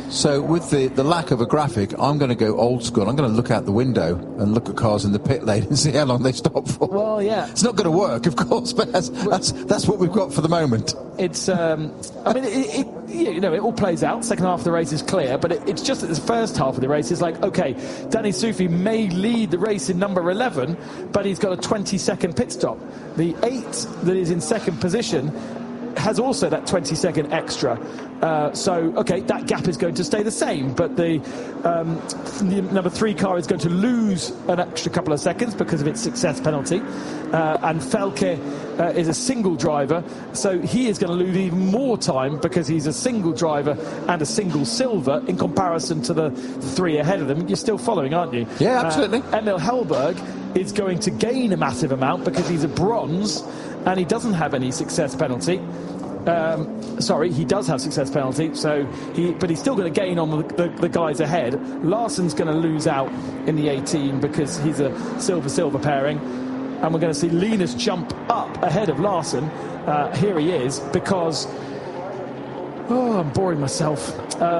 So with the lack of a graphic, I'm going to go old school. I'm going to look out the window and look at cars in the pit lane and see how long they stop for. Well, yeah. It's not going to work, of course, but that's what we've got for the moment. It's, I mean, it all plays out. Second half of the race is clear, but it's just that the first half of the race is like, okay, Danny Sufi may lead the race in number 11, but he's got a 20-second pit stop. The 8 that is in second position has also that 20-second extra. So, okay, that gap is going to stay the same, but the number 3 car is going to lose an extra couple of seconds because of its success penalty. And Felke is a single driver, so he is going to lose even more time because he's a single driver and a single silver in comparison to the 3 ahead of them. You're still following, aren't you? Yeah, absolutely. Emil Hellberg is going to gain a massive amount because he's a bronze and he doesn't have any success penalty. He does have success penalty, but he's still going to gain on the guys ahead. Larsson's going to lose out in the 18 because he's a silver-silver pairing, and we're going to see Linus jump up ahead of Larsson. Here he is, because I'm boring myself.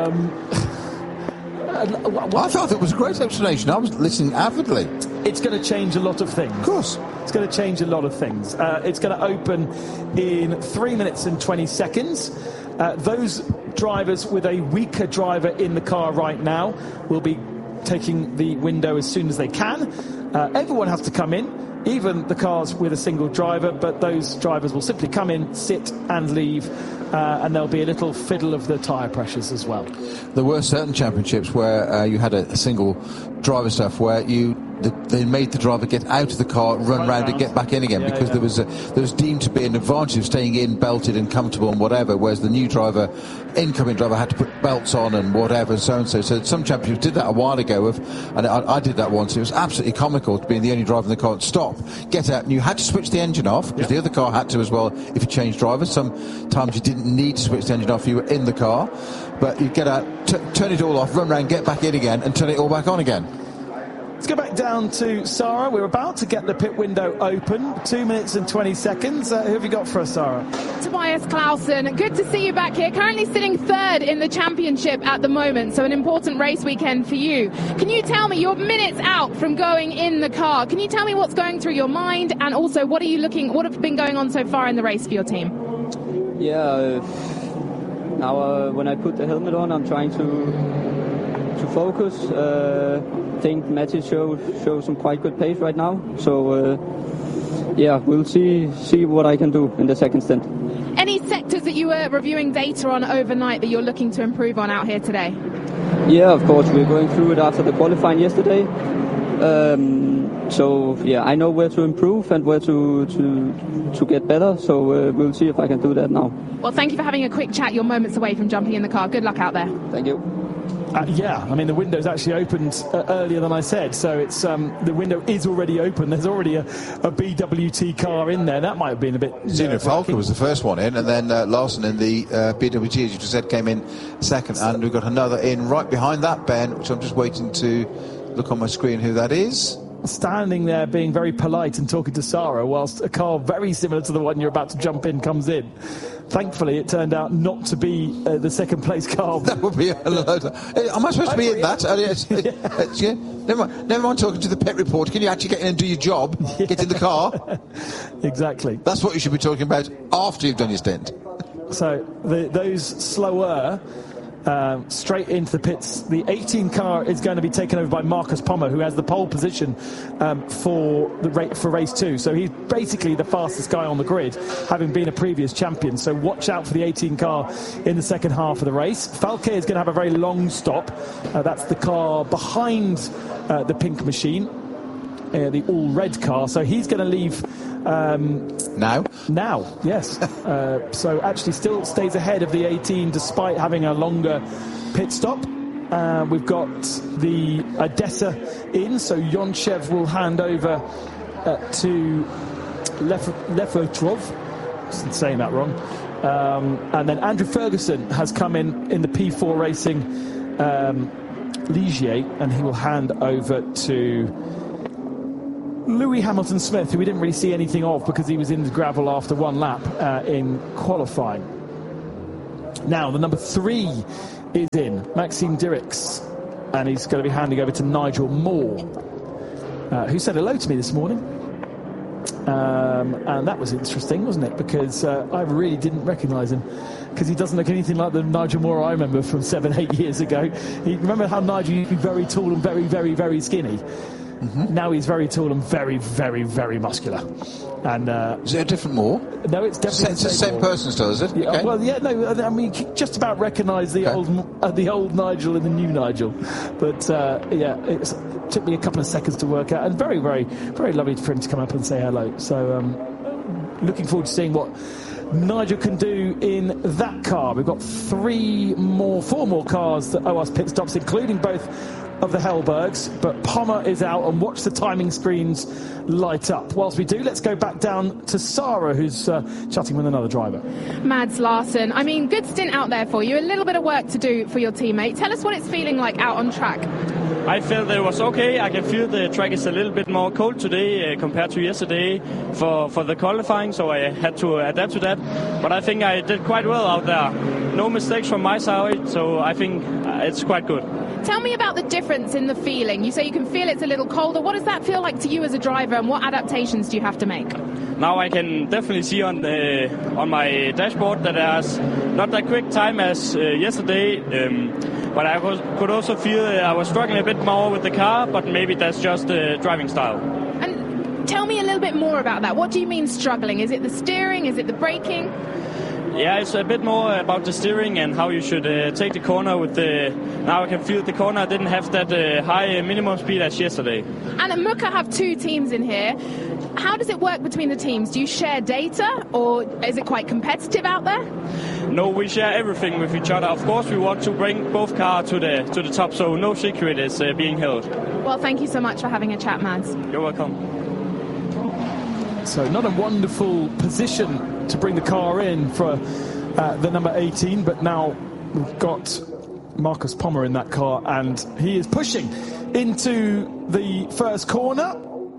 I thought it was a great explanation. I was listening avidly. It's going to change a lot of things. Of course. It's going to change a lot of things. It's going to open in 3 minutes and 20 seconds. Those drivers with a weaker driver in the car right now will be taking the window as soon as they can. Everyone has to come in, even the cars with a single driver, but those drivers will simply come in, sit and leave, and there'll be a little fiddle of the tyre pressures as well. There were certain championships where you had a single driver stuff where they made the driver get out of the car, run round and get back in again, because there was deemed to be an advantage of staying in, belted and comfortable and whatever, whereas the new driver, incoming driver, had to put belts on and whatever and so and so. So some championships did that a while ago, and I did that once. It was absolutely comical to being the only driver in the car to stop, get out, and you had to switch the engine off, because the other car had to as well if you changed drivers. Sometimes you didn't need to switch the engine off, you were in the car, but you get out, turn it all off, run around, get back in again and turn it all back on again. Let's go back down to Sarah. We're about to get the pit window open. 2 minutes and 20 seconds. Who have you got for us, Sarah? Tobias Clausen, good to see you back here. Currently sitting third in the championship at the moment, so an important race weekend for you. Can you tell me, you're minutes out from going in the car, can you tell me what's going through your mind, and also what have been going on so far in the race for your team? Yeah, now when I put the helmet on, I'm trying to focus. I think Matti shows some quite good pace right now. So, we'll see what I can do in the second stint. Any sectors that you were reviewing data on overnight that you're looking to improve on out here today? Yeah, of course. We're going through it after the qualifying yesterday. I know where to improve and where to get better. So we'll see if I can do that now. Well, thank you for having a quick chat. You're moments away from jumping in the car. Good luck out there. Thank you. The window's actually opened earlier than I said, so it's the window is already open. There's already a BWT car in there. That might have been a bit... Zeno Falker was the first one in, and then Larsson in the BWT, as you just said, came in second, and we've got another in right behind that, Ben, which I'm just waiting to look on my screen who that is. Standing there being very polite and talking to Sarah whilst a car very similar to the one you're about to jump in comes in. Thankfully, it turned out not to be the second place car. That would be a load. Am I supposed to be in that? Never mind talking to the pit reporter. Can you actually get in and do your job? Yeah. Get in the car? Exactly. That's what you should be talking about after you've done your stint. So those slower... straight into the pits. The 18 car is going to be taken over by Marcus Pommer, who has the pole position for race 2. So he's basically the fastest guy on the grid, having been a previous champion. So watch out for the 18 car in the second half of the race. Falke is going to have a very long stop. That's the car behind the pink machine, the all-red car. So he's going to leave... Now, yes. So actually still stays ahead of the 18 despite having a longer pit stop. We've got the Odessa in, so Yonchev will hand over to Lefotrov. I'm saying that wrong. And then Andrew Ferguson has come in the P4 Racing Ligier, and he will hand over to Louis Hamilton-Smith, who we didn't really see anything of because he was in the gravel after one lap in qualifying. Now, the number 3 is in, Maxime Dirks, and he's going to be handing over to Nigel Moore, who said hello to me this morning. And that was interesting, wasn't it? Because I really didn't recognise him, because he doesn't look anything like the Nigel Moore I remember from 7-8 years ago. Remember how Nigel used to be very tall and very, very, very skinny? Mm-hmm. Now he's very tall and very, very, very muscular. And is it a different Moore? No, it's definitely the same person still, is it? Yeah, okay. Well, yeah, no, I mean, just about recognise the old Nigel and the new Nigel. But yeah, it took me a couple of seconds to work out, and very, very, very lovely for him to come up and say hello. So looking forward to seeing what Nigel can do in that car. We've got four more cars that owe us pit stops, including both of the Hellbergs, but Pommer is out, and watch the timing screens light up. Whilst we do, let's go back down to Sarah, who's chatting with another driver. Mads Larsen, I mean, good stint out there for you, a little bit of work to do for your teammate. Tell us what it's feeling like out on track. I felt it was okay. I can feel the track is a little bit more cold today compared to yesterday for the qualifying, so I had to adapt to that. But I think I did quite well out there. No mistakes from my side, so I think it's quite good. Tell me about the difference in the feeling. You say you can feel it's a little colder. What does that feel like to you as a driver, and what adaptations do you have to make? Now I can definitely see on my dashboard that there's not that quick time as yesterday, but I could also feel I was struggling a bit more with the car, but maybe that's just the driving style. And tell me a little bit more about that. What do you mean struggling? Is it the steering? Is it the braking? Yeah, it's a bit more about the steering and how you should take the corner with the... Now I can feel the corner didn't have that high minimum speed as yesterday. And Muka have two teams in here. How does it work between the teams? Do you share data, or is it quite competitive out there? No, we share everything with each other. Of course, we want to bring both cars to the top, so no secret is being held. Well, thank you so much for having a chat, Mads. You're welcome. So not a wonderful position to bring the car in for the number 18, but now we've got Marcus Pommer in that car, and he is pushing into the first corner,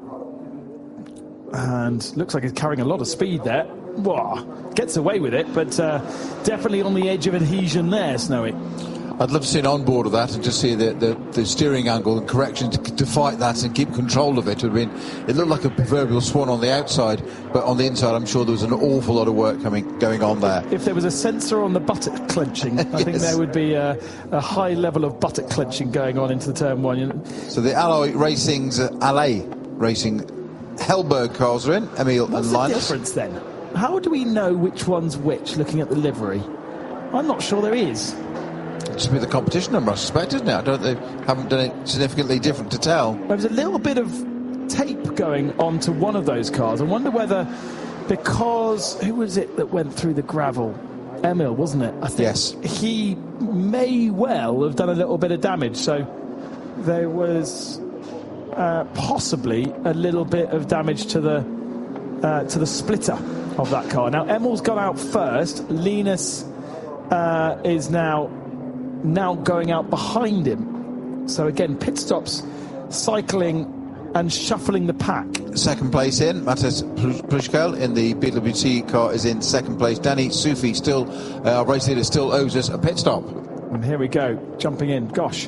and looks like he's carrying a lot of speed there. Whoa, gets away with it, but definitely on the edge of adhesion there, Snowy. I'd love to see an onboard of that and just see the steering angle and correction to fight that and keep control of it. It looked like a proverbial swan on the outside, but on the inside I'm sure there was an awful lot of work going on there. If there was a sensor on the buttock clenching, I yes. think there would be a high level of buttock clenching going on into the turn one. You know? So the Alloy Racing's Alley Racing Hellberg cars are in, Emil and Linus. What's the difference then? How do we know which one's which looking at the livery? I'm not sure there is. It should be the competition number, I suspect, isn't it? They haven't done it significantly different to tell. There was a little bit of tape going onto one of those cars. I wonder whether, because who was it that went through the gravel? Emil, wasn't it? I think yes. He may well have done a little bit of damage. So there was possibly a little bit of damage to the splitter of that car. Now Emil's gone out first. Linus is now going out behind him. So again, pit stops, cycling and shuffling the pack. Second place in, Matas Prushkel in the BWT car is in second place. Danny Sufi still, our race leader, still owes us a pit stop. And here we go, jumping in. Gosh.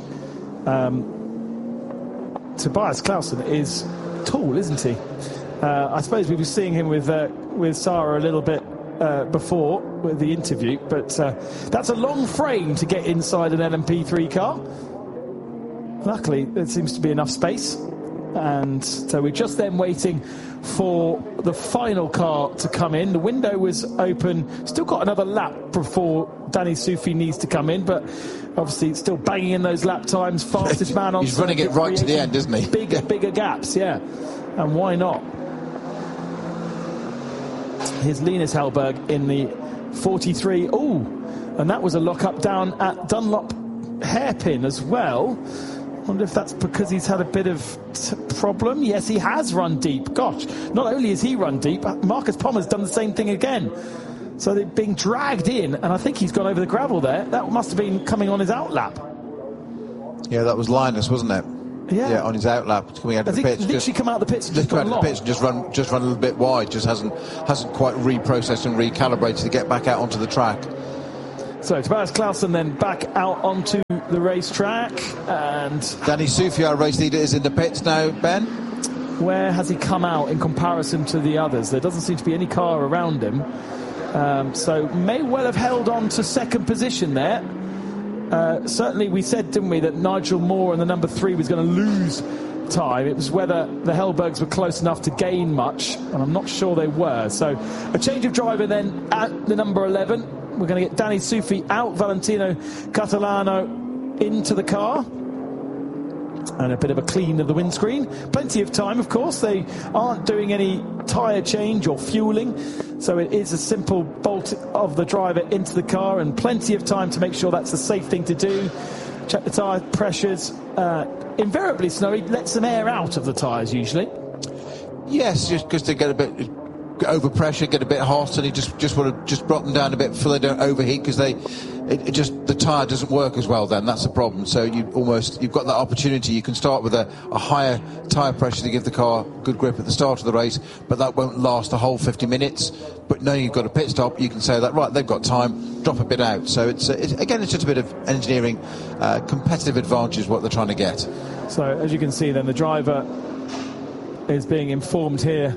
Tobias Clausen is tall, isn't he? I suppose we were seeing him with Sarah a little bit before with the interview, but that's a long frame to get inside an LMP3 car. Luckily, there seems to be enough space, and so we're just then waiting for the final car to come in. The window was open, still got another lap before Danny Sufi needs to come in, but obviously still banging in those lap times. Fastest man on. He's running it right to the end, isn't he? Bigger gaps, yeah, and why not? Here's Linus Hellberg in the 43. Oh, and that was a lock-up down at Dunlop Hairpin as well. I wonder if that's because he's had a bit of problem. Yes, he has run deep. Gosh, not only has he run deep, Marcus Pommer's done the same thing again. So they're being dragged in, and I think he's gone over the gravel there. That must have been coming on his outlap. Yeah, that was Linus, wasn't it? Yeah, on his outlap, coming out of the pitch. Literally just come out of the pits, just come out of the pitch, and just run a little bit wide. Just hasn't quite reprocessed and recalibrated to get back out onto the track. So Tobias Clausen then back out onto the racetrack, and Danny Soufi, our race leader, is in the pits now, Ben. Where has he come out in comparison to the others? There doesn't seem to be any car around him. So may well have held on to second position there. Certainly we said, didn't we, that Nigel Moore and the number 3 was going to lose time. It was whether the Hellbergs were close enough to gain much, and I'm not sure they were. So a change of driver then at the number 11. We're going to get Danny Soufi out, Valentino Catalano into the car, and a bit of a clean of the windscreen. Plenty of time, of course. They aren't doing any tyre change or fueling, so it is a simple bolt of the driver into the car, and plenty of time to make sure that's a safe thing to do. Check the tyre pressures. Invariably, Snowy lets some air out of the tyres usually. Yes, just because they get a bit over pressure, get a bit hot, and you just want to drop them down a bit so they don't overheat, because the tyre doesn't work as well then. That's the problem. So you've got that opportunity. You can start with a higher tyre pressure to give the car good grip at the start of the race, but that won't last the whole 50 minutes. But knowing you've got a pit stop, you can say that, right, they've got time, drop a bit out. So it's just a bit of engineering competitive advantage is what they're trying to get. So as you can see then, the driver is being informed here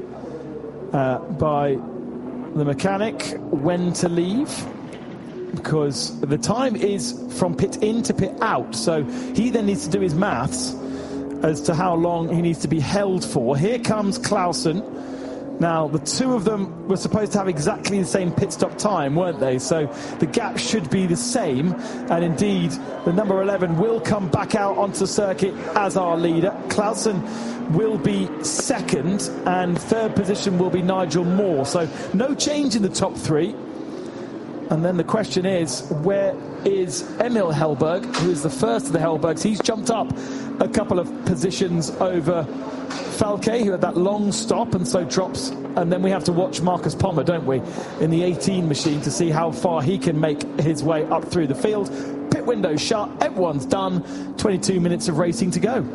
by the mechanic when to leave, because the time is from pit in to pit out, so he then needs to do his maths as to how long he needs to be held for. Here comes Clausen. Now the two of them were supposed to have exactly the same pit stop time, weren't they? So the gap should be the same, and indeed the number 11 will come back out onto the circuit as our leader. Clausen will be second, and third position will be Nigel Moore. So no change in the top 3. And then the question is, where is Emil Hellberg, who is the first of the Hellbergs? He's jumped up a couple of positions over Falke, who had that long stop and so drops. And then we have to watch Marcus Pommer, don't we, in the 18 machine to see how far he can make his way up through the field. Pit window shut, everyone's done, 22 minutes of racing to go.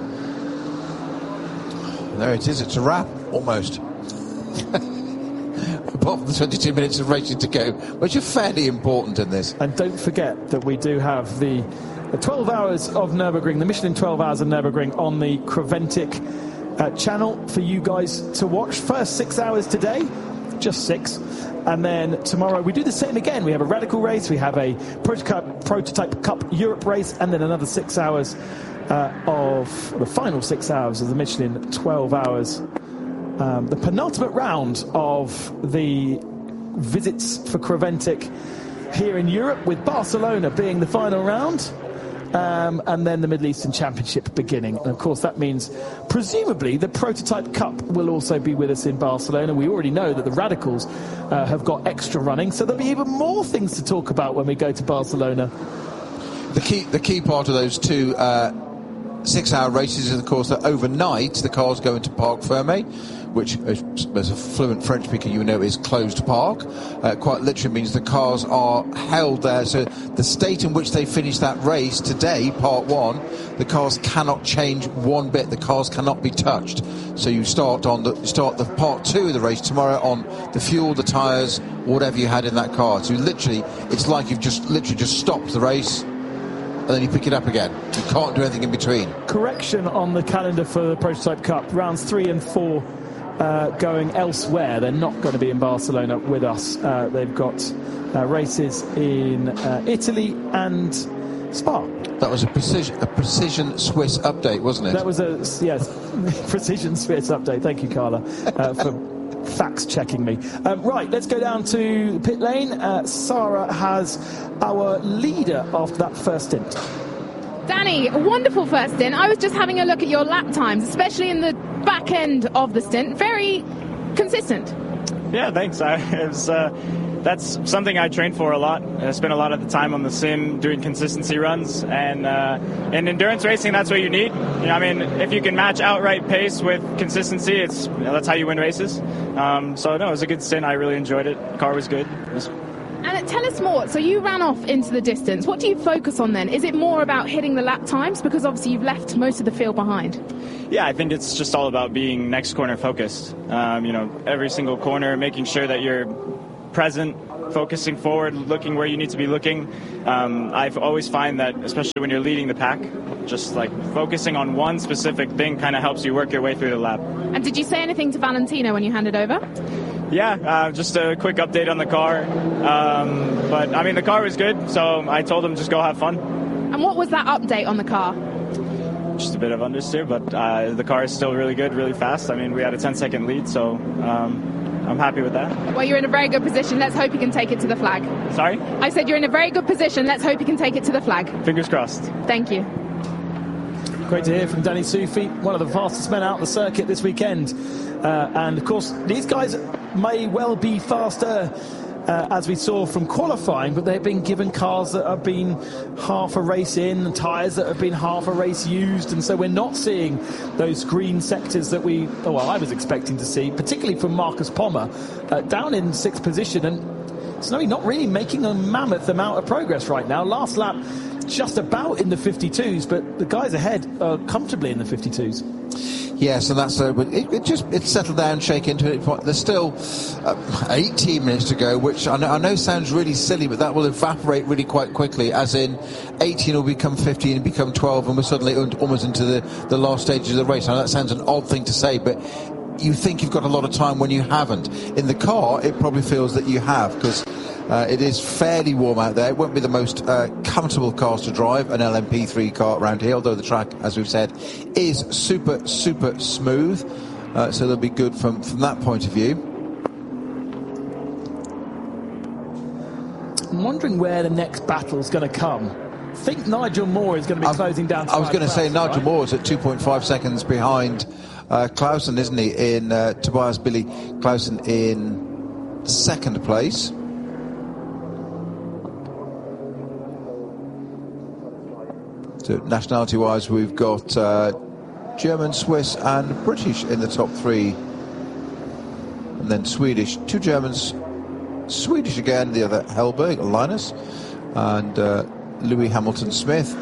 There it is, it's a wrap, almost. Apart from the 22 minutes of racing to go, which are fairly important in this. And don't forget that we do have the 12 hours of Nürburgring, the Michelin 12 hours of Nürburgring on the Creventic channel for you guys to watch. First 6 hours today, just 6. And then tomorrow we do the same again. We have a Radical race, we have a Prototype Cup Europe race, and then another 6 hours of the final 6 hours of the Michelin 12 hours. The penultimate round of the visits for Creventic here in Europe, with Barcelona being the final round, and then the Middle Eastern Championship beginning. And of course that means presumably the Prototype Cup will also be with us in Barcelona. We already know that the Radicals have got extra running, so there'll be even more things to talk about when we go to Barcelona. The key part of those two 6-hour races is, of course, that overnight the cars go into Parc Fermé, which, as a fluent French speaker, you know, is closed park. Quite literally means the cars are held there. So the state in which they finish that race today, part 1, the cars cannot change one bit. The cars cannot be touched. So you start the part 2 of the race tomorrow on the fuel, the tyres, whatever you had in that car. So it's like you've just stopped the race, and then you pick it up again. You can't do anything in between. Correction on the calendar for the Prototype Cup. Rounds 3 and 4 going elsewhere. They're not going to be in Barcelona with us. They've got races in Italy and Spa. That was a precision Swiss update, wasn't it? That was precision Swiss update. Thank you, Carla, for facts checking me. Right, let's go down to pit lane. Sarah has our leader after that first stint. Danny, a wonderful first stint. I was just having a look at your lap times, especially in the back end of the stint. Very consistent. Yeah, thanks. That's something I train for a lot. I spend a lot of the time on the sim doing consistency runs, and in endurance racing, that's what you need. If you can match outright pace with consistency, that's how you win races. It was a good stint. I really enjoyed it. The car was good. And tell us more. So you ran off into the distance. What do you focus on then? Is it more about hitting the lap times? Because obviously you've left most of the field behind. Yeah, I think it's just all about being next corner focused. Every single corner, making sure that you're present, focusing forward, looking where you need to be looking. I've always find that, especially when you're leading the pack, just like focusing on one specific thing kind of helps you work your way through the lap. And did you say anything to Valentino when you handed over? Yeah, just a quick update on the car. But I mean, the car was good, so I told him just go have fun. And what was that update on the car? Just a bit of understeer, but the car is still really good, really fast. I mean, we had a 10-second lead, so I'm happy with that. Well, you're in a very good position. Let's hope you can take it to the flag. Sorry? I said you're in a very good position. Let's hope you can take it to the flag. Fingers crossed. Thank you. Great to hear from Danny Soufi, one of the fastest men out on the circuit this weekend. And, of course, these guys may well be faster, as we saw from qualifying, but they've been given cars that have been half a race in, and tyres that have been half a race used, and so we're not seeing those green sectors that I was expecting to see, particularly from Marcus Pommer, down in 6th position, and Snowy not really making a mammoth amount of progress right now. Last lap, just about in the 52s, but the guys ahead are comfortably in the 52s. Yes, and that's it's settled down, shake into it. There's still 18 minutes to go, which I know sounds really silly, but that will evaporate really quite quickly. As in, 18 will become 15 and become 12, and we're suddenly almost into the last stages of the race. I know that sounds an odd thing to say, but you think you've got a lot of time when you haven't. In the car, it probably feels that you have, because it is fairly warm out there. It won't be the most comfortable cars to drive, an LMP3 car around here, although the track, as we've said, is super, super smooth. So they'll be good from that point of view. I'm wondering where the next battle is going to come. I think Nigel Moore is going to be closing down. I was going to say Nigel Moore is at 2.5 seconds behind Clausen, isn't he? In Tobias Billy Clausen in 2nd place. So nationality-wise, we've got German, Swiss and British in the top 3. And then Swedish, 2 Germans, Swedish again, the other Hellberg, Linus, and Louis Hamilton-Smith.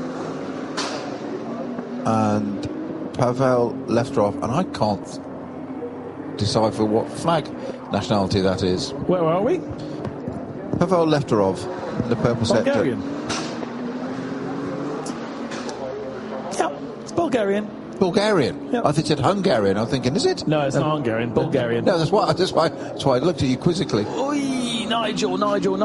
And Pavel Lefterov, and I can't decipher what flag nationality that is. Where are we? Pavel Lefterov in the purple Bulgarian. sector. Bulgarian. Bulgarian. Yep. I think it said Hungarian. I'm thinking, is it? No, it's not Hungarian. Bulgarian. No, that's why I looked at you quizzically. Oi, Nigel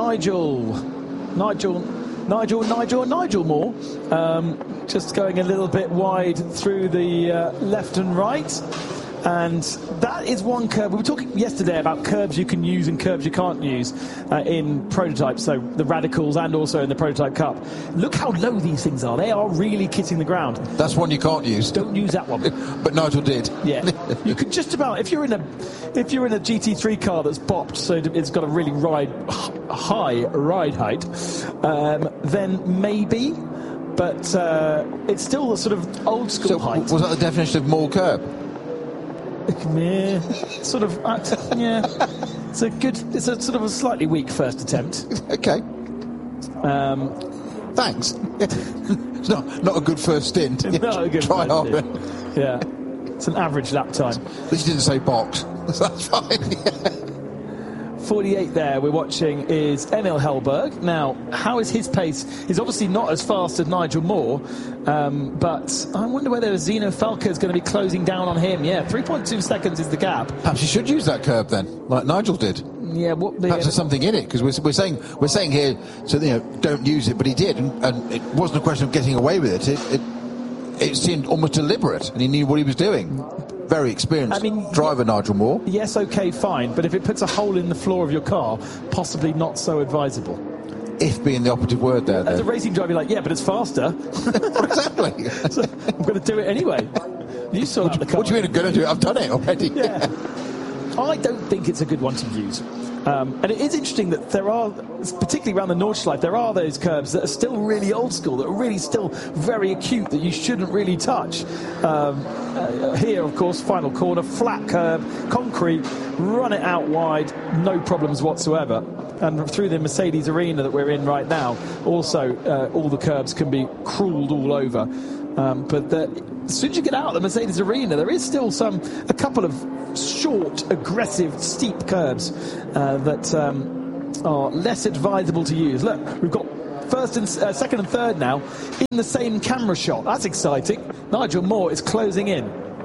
Moore. Just going a little bit wide through the left and right. And that is one curve. We were talking yesterday about curves you can use and curves you can't use in prototypes, so the radicals and also in the Prototype Cup. Look how low these things are. They are really kissing the ground. That's one you can't use. Don't use that one. But Nigel did. Yeah. You could just about, if you're in a GT3 car that's bopped, so it's got a really high ride height, then maybe. But it's still a sort of old school height. Was that the definition of more curb? Yeah, sort of. Yeah, it's a sort of a slightly weak first attempt. Okay. Thanks. It's not a good first stint. Not a good Try first harder. stint. Yeah, it's an average lap time. At least you didn't say box. That's fine. 48 there we're watching is Emil Hellberg. Now, how is his pace? He's obviously not as fast as Nigel Moore, but I wonder whether Zeno Falca is going to be closing down on him. Yeah, 3.2 seconds is the gap. Perhaps you should use that curb then, like Nigel did. Yeah, perhaps there's something in it, because we're saying here, so don't use it, but he did, and it wasn't a question of getting away with it. It seemed almost deliberate, and he knew what he was doing. Very experienced driver, Nigel Moore. Yes, okay, fine, but if it puts a hole in the floor of your car, possibly not so advisable. If being the operative word there. As a racing driver, you're like, yeah, but it's faster. Exactly. So I'm going to do it anyway. You sort out the car. What do you mean I'm going to do it? I've done it already. Yeah. I don't think it's a good one to use. And it is interesting that there are, particularly around the Nordschleife, there are those curves that are still really old school, that are really still very acute, that you shouldn't really touch. Here, of course, final corner, flat curb, concrete, run it out wide, no problems whatsoever. And through the Mercedes arena that we're in right now, also all the curbs can be crawled all over. But as soon as you get out of the Mercedes arena, there is still a couple of short, aggressive, steep curbs that are less advisable to use. Look, we've got second and third now in the same camera shot. That's exciting. Nigel Moore is closing in.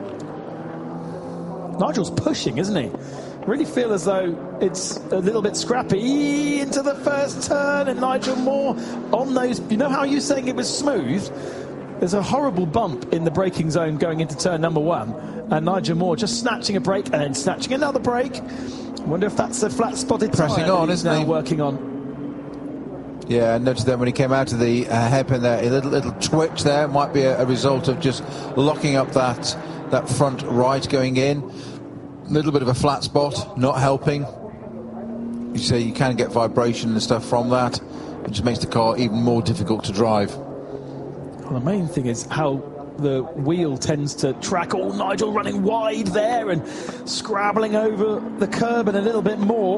Nigel's pushing, isn't he? Really feel as though it's a little bit scrappy into the first turn, and Nigel Moore on those. You know how you're saying it was smooth? There's a horrible bump in the braking zone going into turn number 1, and Nigel Moore just snatching a brake and then snatching another brake. I wonder if that's a flat-spotted pressing on, isn't he? Working on. Yeah, I noticed that when he came out of the hairpin there, a little twitch there might be a result of just locking up that front right going in. A little bit of a flat spot, not helping. You say you can get vibration and stuff from that, which makes the car even more difficult to drive. Well, the main thing is how the wheel tends to track. Oh, Nigel running wide there and scrabbling over the curb and a little bit more.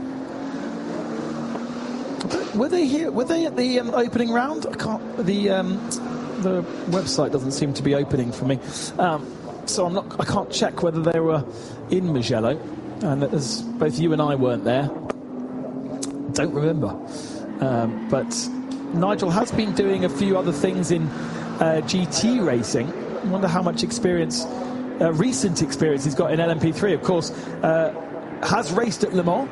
Were they here? Were they at the opening round? I can't. The website doesn't seem to be opening for me, so I can't check whether they were in Mugello. And as both you and I weren't there, don't remember. But Nigel has been doing a few other things in GT racing. I wonder how much experience, recent experience, he's got in LMP3. Of course, has raced at Le Mans.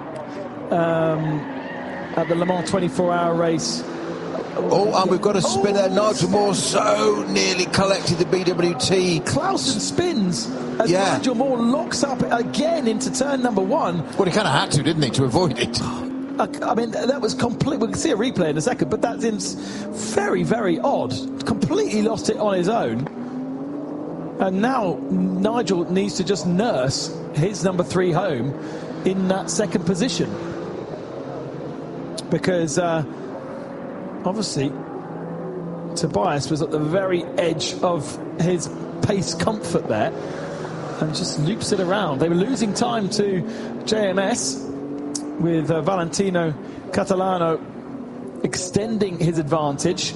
At the Le Mans 24-hour race. Oh, and we've got a spinner. Nigel Moore so nearly collected the BWT. Clausen spins as Nigel Moore locks up again into turn number 1. Well, he kind of had to, didn't he, to avoid it? I mean, that was complete. We'll see a replay in a second, but that's very, very odd. Completely lost it on his own. And now Nigel needs to just nurse his number 3 home in that second position. Because obviously Tobias was at the very edge of his pace comfort there and just loops it around. They were losing time to JMS with Valentino Catalano extending his advantage.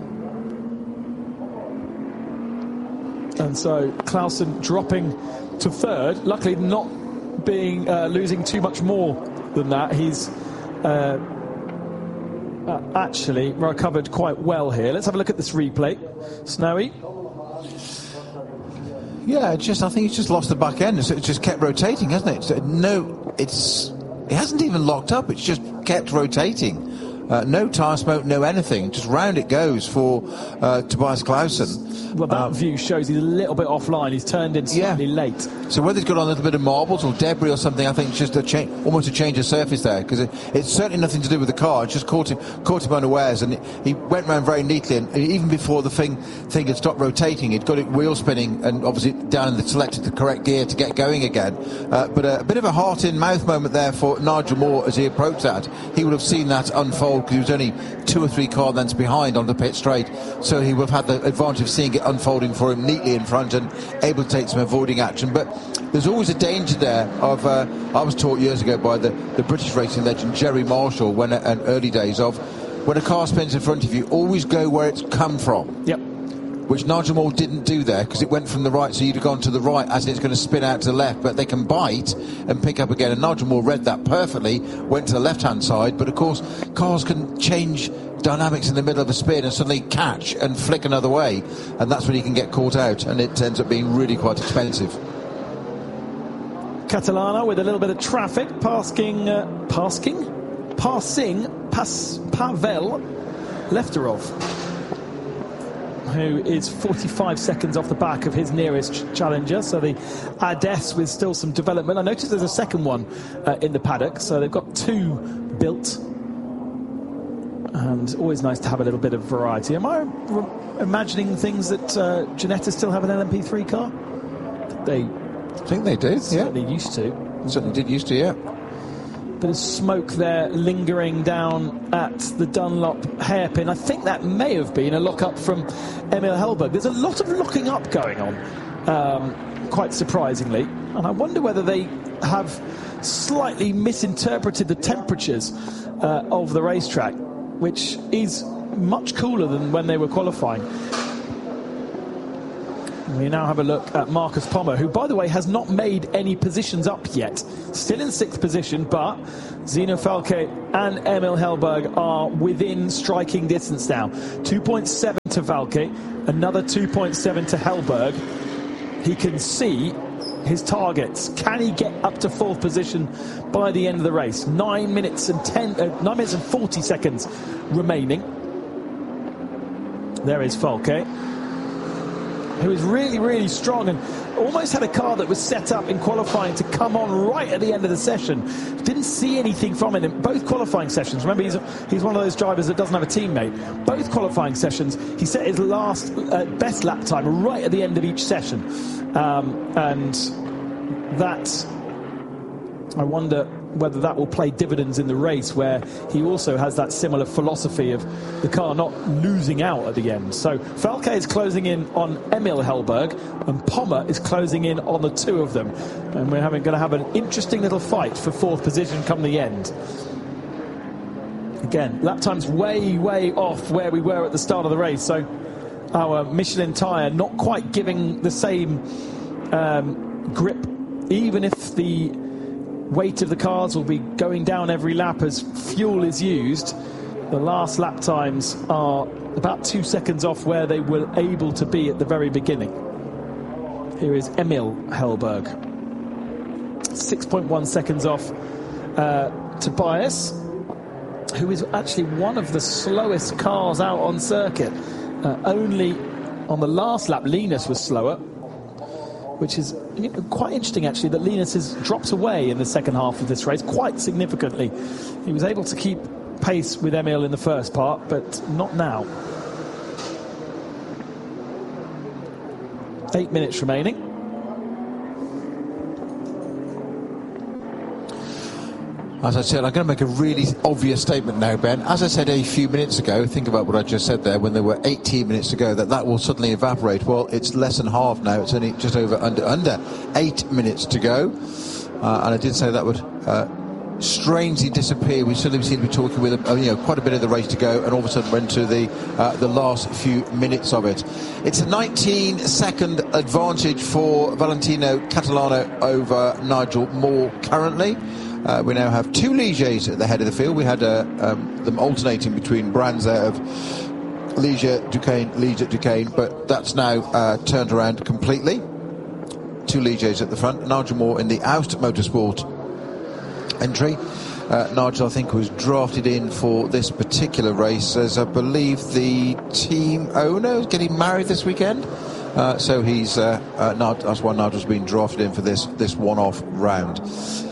And so Clausen dropping to third, luckily not being losing too much more than that. He's actually recovered quite well here. Let's have a look at this replay. Snowy. Yeah, I think he's just lost the back end. It just kept rotating, hasn't it? It hasn't even locked up. It's just kept rotating. No tyre smoke, no anything. Just round it goes for Tobias Clausen. Well, that view shows he's a little bit offline. He's turned in slightly late. So whether he's got on a little bit of marbles or debris or something, I think it's just almost a change of surface there, because it's certainly nothing to do with the car. It just caught him unawares, and he went around very neatly. And even before the thing had stopped rotating, he'd got it wheel spinning and obviously selected the correct gear to get going again. But a bit of a heart-in-mouth moment there for Nigel Moore as he approached that. He would have seen that unfold because he was only 2 or 3 car lengths behind on the pit straight, so he would have had the advantage of seeing it unfolding for him neatly in front and able to take some avoiding action. But there's always a danger there of I was taught years ago by the British racing legend Jerry Marshall in early days of when a car spins in front of you, always go where it's come from. Yep. Which Nigel Moore didn't do there, because it went from the right, so you'd have gone to the right as it's going to spin out to the left, but they can bite and pick up again, and Nigel Moore read that perfectly, went to the left-hand side, but of course cars can change dynamics in the middle of a spin and suddenly catch and flick another way, and that's when you can get caught out, and it ends up being really quite expensive. Catalano with a little bit of traffic, passing Pavel Lefterov, who is 45 seconds off the back of his nearest challenger. So the Ades with still some development. I noticed there's a second one in the paddock, so they've got 2 built. And always nice to have a little bit of variety. Am I imagining things that Ginetta still have an LMP3 car? I think they did, certainly used to. Certainly did used to, yeah. Bit of smoke there lingering down at the Dunlop hairpin. I think that may have been a lock-up from Emil Hellberg. There's a lot of locking up going on, quite surprisingly. And I wonder whether they have slightly misinterpreted the temperatures of the racetrack, which is much cooler than when they were qualifying. We now have a look at Marcus Pommer, who, by the way, has not made any positions up yet. Still in 6th position, but Zino Falke and Emil Hellberg are within striking distance now. 2.7 to Falke, another 2.7 to Hellberg. He can see his targets. Can he get up to 4th position by the end of the race? 9 minutes and 40 seconds remaining. There is Falke, who is really, really strong and almost had a car that was set up in qualifying to come on right at the end of the session. Didn't see anything from it in both qualifying sessions. Remember, he's one of those drivers that doesn't have a teammate. Both qualifying sessions, he set his last best lap time right at the end of each session. And that, I wonder whether that will play dividends in the race, where he also has that similar philosophy of the car not losing out at the end. So Falke is closing in on Emil Hellberg, and Pommer is closing in on the two of them. And we're going to have an interesting little fight for 4th position come the end. Again, lap time's way, way off where we were at the start of the race. So our Michelin tyre not quite giving the same grip, even if the weight of the cars will be going down every lap as fuel is used. The last lap times are about 2 seconds off where they were able to be at the very beginning. Here is Emil Hellberg, 6.1 seconds off Tobias, who is actually one of the slowest cars out on circuit. Only on the last lap Linus was slower, which is quite interesting, actually, that Linus has dropped away in the second half of this race quite significantly. He was able to keep pace with Emil in the first part, but not now. 8 minutes remaining. As I said, I'm going to make a really obvious statement now, Ben. As I said a few minutes ago, think about what I just said there, when there were 18 minutes to go, that will suddenly evaporate. Well, it's less than half now. It's only just under 8 minutes to go. And I did say that would strangely disappear. We suddenly seem to be talking with quite a bit of the race to go, and all of a sudden went to the last few minutes of it. It's a 19-second advantage for Valentino Catalano over Nigel Moore currently. We now have 2 Ligiers at the head of the field. We had them alternating between brands there of Ligier, Duqueine, but that's now turned around completely. 2 Ligiers at the front. Nigel Moore in the Aust Motorsport entry. Nigel, I think, was drafted in for this particular race as, I believe, the team owner is getting married this weekend. So he's that's why Nigel's been drafted in for this one-off round.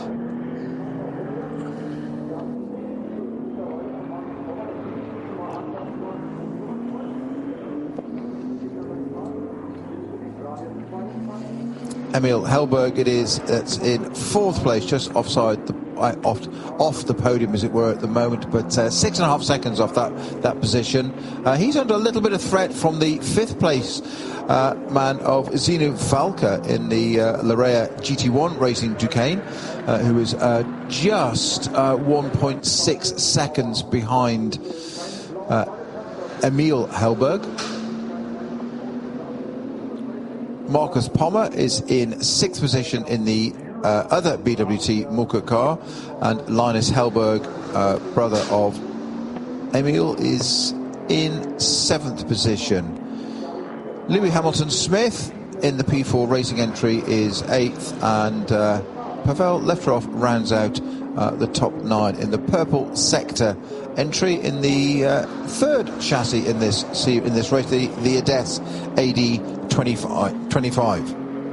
Emil Hellberg it is, that's in 4th place, just offside off the podium, as it were, at the moment, but 6.5 seconds off that position. He's under a little bit of threat from the 5th place man of Zino Falke in the Larea GT1 Racing Duqueine, who is just 1.6 seconds behind Emil Hellberg. Marcus Pommer is in 6th position in the other BWT Muka car, and Linus Hellberg, brother of Emil, is in 7th position. Louis Hamilton-Smith in the P4 Racing entry is 8th, and Pavel Lefterov rounds out the top 9 in the purple sector entry in the 3rd chassis in this race, the Adess AD25.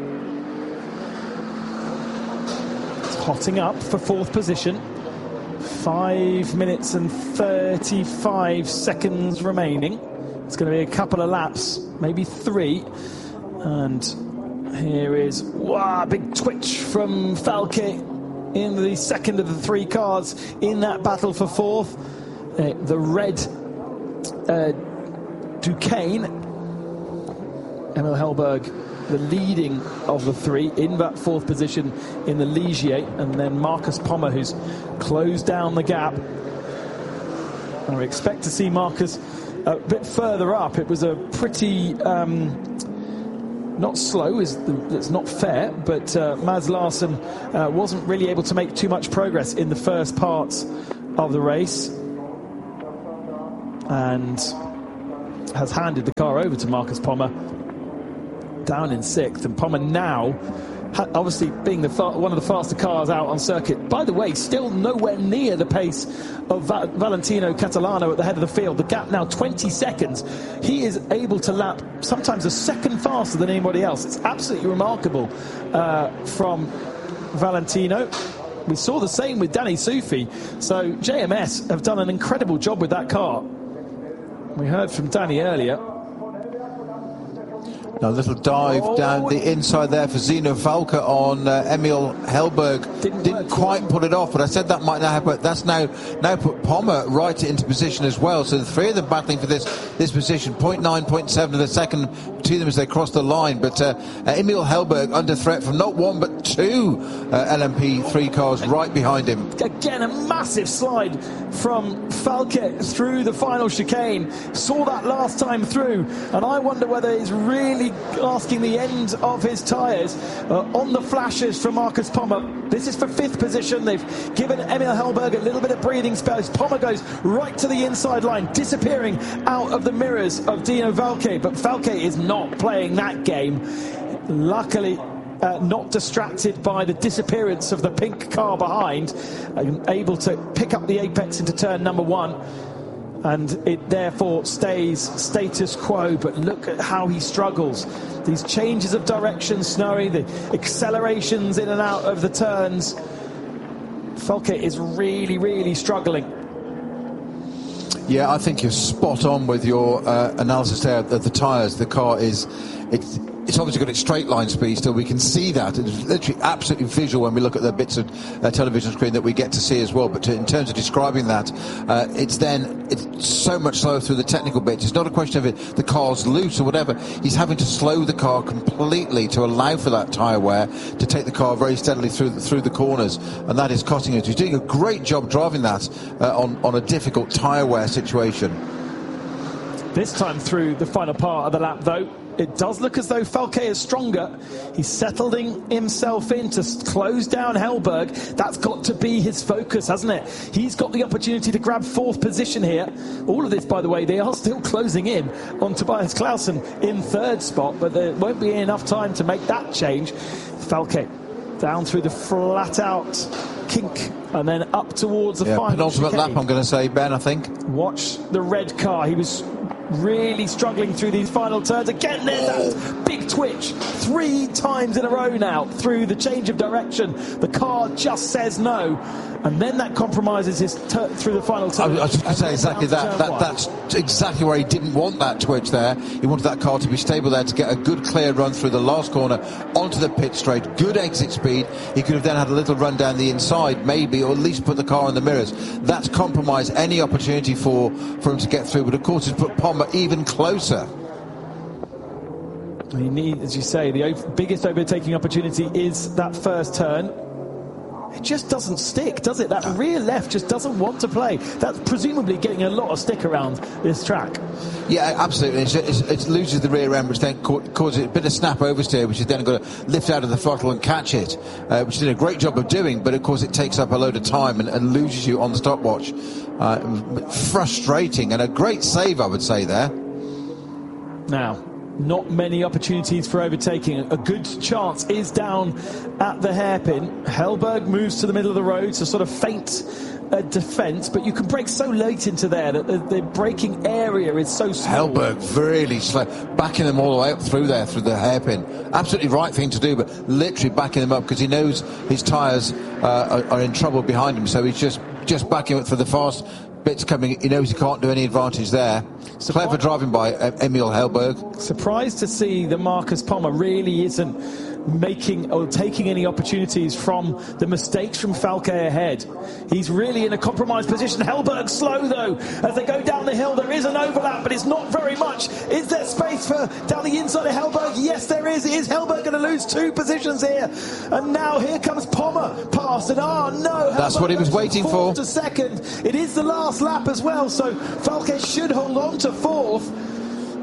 Hotting up for 4th position. 5 minutes and 35 seconds remaining. It's going to be a couple of laps, maybe 3. And here is big twitch from Falke in the second of the 3 cars in that battle for 4th. The red Duqueine, Emil Hellberg, the leading of the 3 in that 4th position in the Ligier, and then Marcus Pommer, who's closed down the gap. And we expect to see Marcus a bit further up. It was a pretty not slow, it's not fair, but Mads Larsen wasn't really able to make too much progress in the first parts of the race, and has handed the car over to Marcus Pommer, down in 6th. And Pommer now, obviously being one of the faster cars out on circuit, by the way, still nowhere near the pace of Valentino Catalano at the head of the field. The gap now 20 seconds. He is able to lap sometimes a second faster than anybody else. It's absolutely remarkable from Valentino. We saw the same with Danny Soufi. So JMS have done an incredible job with that car. We heard from Danny earlier. A little dive down the inside there for Zeno Valke on Emil Hellberg. Didn't quite pull it off, but I said that might now happen. But that's now put Pommer right into position as well. So the three of them battling for this position. 0.9, 0.7 of the second to them as they cross the line. But Emil Hellberg under threat from not one but two LMP3 cars right behind him. Again, a massive slide from Valke through the final chicane. Saw that last time through, and I wonder whether he's really asking the end of his tyres on the flashes from Marcus Pommer. This is for 5th position. They've given Emil Hellberg a little bit of breathing space. Pommer goes right to the inside line, disappearing out of the mirrors of Dino Valke, but Valke is not playing that game. Luckily, not distracted by the disappearance of the pink car behind, able to pick up the apex into turn number 1. And it therefore stays status quo, but look at how he struggles. These changes of direction, Snowy, the accelerations in and out of the turns. Valke is really, really struggling. Yeah, I think you're spot on with your analysis there of the tyres. The car it's obviously got its straight line speed still. We can see that. It's literally absolutely visual when we look at the bits of television screen that we get to see as well. But in terms of describing that, it's so much slower through the technical bits. It's not a question of the car's loose or whatever. He's having to slow the car completely to allow for that tyre wear to take the car very steadily through the corners, and that is costing us. He's doing a great job driving that on a difficult tyre wear situation. This time through the final part of the lap, though, it does look as though Valke is stronger. He's settling himself in to close down Hellberg. That's got to be his focus, hasn't it? He's got the opportunity to grab 4th position here. All of this, by the way, they are still closing in on Tobias Clausen in 3rd spot, but there won't be enough time to make that change. Valke down through the flat-out kink and then up towards the final penultimate chicane. lap, I'm going to say, Ben, I think. Watch the red car. He was really struggling through these final turns. Again, there's that big twitch 3 times in a row now through the change of direction. The car just says no, and then that compromises his through the final turn. I was just going to say exactly that. That's exactly where he didn't want that twitch there. He wanted that car to be stable there to get a good clear run through the last corner onto the pit straight. Good exit speed. He could have then had a little run down the inside, maybe, or at least put the car in the mirrors. That's compromised any opportunity for him to get through. But of course, it's put Pommer even closer. You need, as you say, the biggest overtaking opportunity is that first turn. It just doesn't stick, does it? That rear left just doesn't want to play. That's presumably getting a lot of stick around this track. Yeah, absolutely. It loses the rear end, which then causes a bit of snap oversteer, which is then got to lift out of the throttle and catch it, which did a great job of doing, but of course it takes up a load of time and loses you on the stopwatch. Frustrating, and a great save, I would say, there. Now, not many opportunities for overtaking. A good chance is down at the hairpin. Hellberg moves to the middle of the road to sort of feint a defence, but you can brake so late into there that the braking area is so small. Hellberg really slow, backing them all the way up through there, through the hairpin. Absolutely right thing to do, but literally backing them up because he knows his tyres are in trouble behind him, so he's just backing up for the fast bits coming. He knows he can't do any advantage there. Clever driving by Emil Hellberg. Surprised to see that Marcus Pommer really isn't making or taking any opportunities from the mistakes from Valke ahead. He's really in a compromised position. Hellberg slow though as they go down the hill. There is an overlap, but it's not very much. Is there space for down the inside of Hellberg? Yes, there is. Is Hellberg going to lose 2 positions here? And now here comes Pommer past, and no, that's what he was waiting for. To second. It is the last lap as well, so Valke should hold on to 4th. Oh,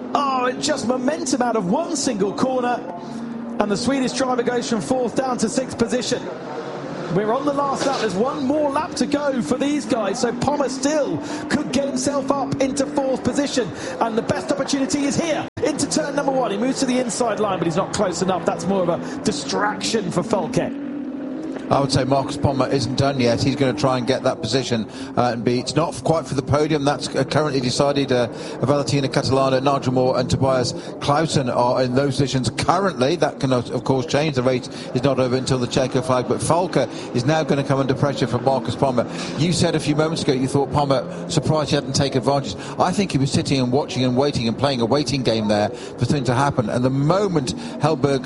moment, just momentum out of one single corner, and the Swedish driver goes from 4th down to 6th position. We're on the last lap. There's one more lap to go for these guys, so Pommer still could get himself up into 4th position, and the best opportunity is here into turn number 1. He moves to the inside line, but he's not close enough. That's more of a distraction for Falke. I would say Marcus Pommer isn't done yet. He's going to try and get that position and be. It's not quite for the podium. That's currently decided. Valentino Catalano, Nigel Moore and Tobias Clausen are in those positions currently. That can, of course, change. The race is not over until the checker flag. But Falke is now going to come under pressure from Marcus Pommer. You said a few moments ago you thought Pommer, surprised he hadn't taken advantage. I think he was sitting and watching and waiting and playing a waiting game there for things to happen. And the moment Hellberg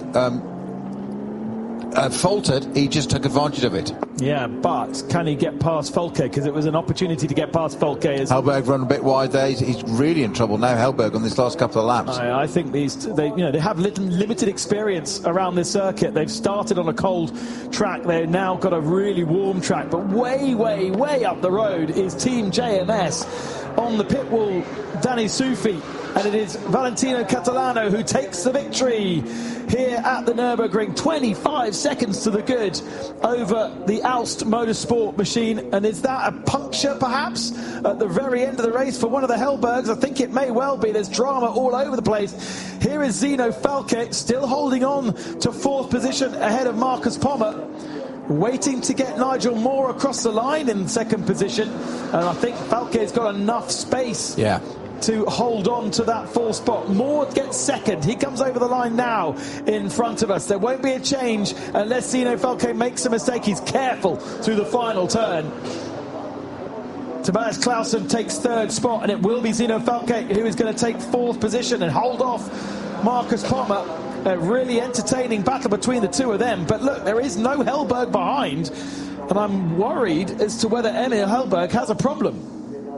faltered, he just took advantage of it. Yeah, but can he get past Falke? Because it was an opportunity to get past Falke. Hellberg run a bit wide there. He's really in trouble now, Hellberg, on this last couple of laps. I think they have limited experience around this circuit. They've started on a cold track. They've now got a really warm track. But way, way, way up the road is Team JMS. On the pit wall, Danny Soufi. And it is Valentino Catalano who takes the victory here at the Nürburgring. 25 seconds to the good over the Alst Motorsport machine. And is that a puncture, perhaps, at the very end of the race for one of the Hellbergs? I think it may well be. There's drama all over the place. Here is Zino Falke still holding on to 4th position ahead of Marcus Pommer, waiting to get Nigel Moore across the line in 2nd position. And I think Falke's got enough space to hold on to that 4th spot. Moore gets 2nd. He comes over the line now in front of us. There won't be a change unless Zino Falke makes a mistake. He's careful through the final turn. Tobias Clausen takes 3rd spot, and it will be Zino Falke who is going to take 4th position and hold off Marcus Pommer. A really entertaining battle between the two of them. But look, there is no Hellberg behind, and I'm worried as to whether Emil Hellberg has a problem.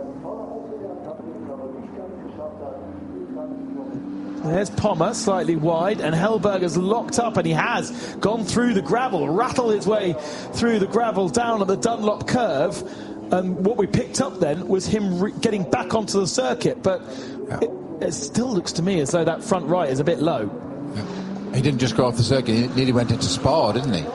There's Pommer, slightly wide, and Hellberg has locked up, and he has gone through the gravel, rattled his way through the gravel down at the Dunlop curve. And what we picked up then was him getting back onto the circuit, but it still looks to me as though that front right is a bit low. He didn't just go off the circuit, he nearly went into Spa, didn't he?